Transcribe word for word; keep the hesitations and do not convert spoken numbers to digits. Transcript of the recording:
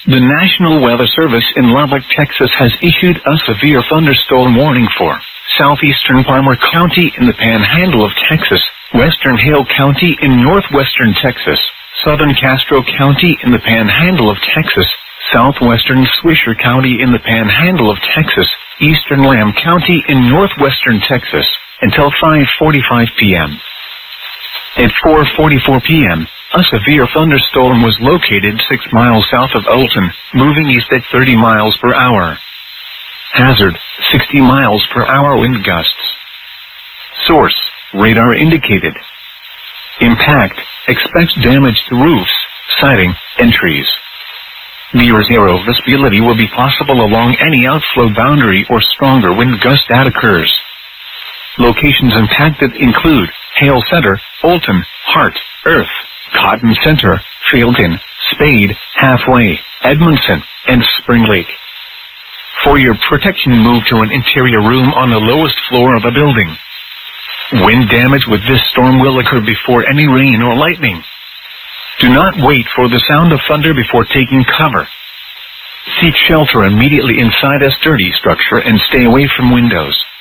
The National Weather Service in Lubbock, Texas has issued a severe thunderstorm warning for southeastern Palmer County in the Panhandle of Texas, western Hale County in northwestern Texas, southern Castro County in the Panhandle of Texas, southwestern Swisher County in the Panhandle of Texas, eastern Lamb County in northwestern Texas, until five forty-five p m At four forty-four p m, a severe thunderstorm was located six miles south of Olton, moving east at thirty miles per hour. Hazard, sixty miles per hour wind gusts. Source, radar indicated. Impact, expect damage to roofs, siding, and trees. Near zero visibility will be possible along any outflow boundary or stronger wind gust that occurs. Locations impacted include Hale Center, Olton, Hart, Earth, Cotton Center, Fielden, Spade, Halfway, Edmondson, and Spring Lake. For your protection, move to an interior room on the lowest floor of a building. Wind damage with this storm will occur before any rain or lightning. Do not wait for the sound of thunder before taking cover. Seek shelter immediately inside a sturdy structure and stay away from windows.